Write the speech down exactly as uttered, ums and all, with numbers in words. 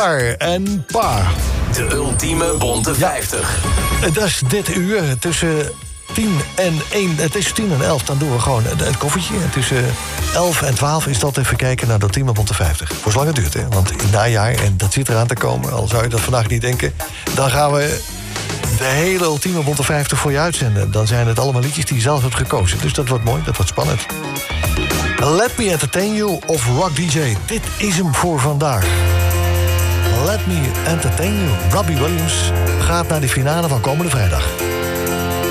Par en Par. De ultieme bonte vijftig. Ja, dat is dit uur tussen tien en één. Het is tien en elf, dan doen we gewoon het koffertje. En tussen elf en twaalf is dat even kijken naar de ultieme bonte vijftig. Voor zolang het duurt, hè. Want in het najaar, en dat zit eraan te komen, al zou je dat vandaag niet denken, dan gaan we de hele ultieme bonte vijftig voor je uitzenden. Dan zijn het allemaal liedjes die je zelf hebt gekozen. Dus dat wordt mooi, dat wordt spannend. Let Me Entertain You of Rock D J. Dit is hem voor vandaag. Let Me Entertain You. Robbie Williams gaat naar de finale van komende vrijdag.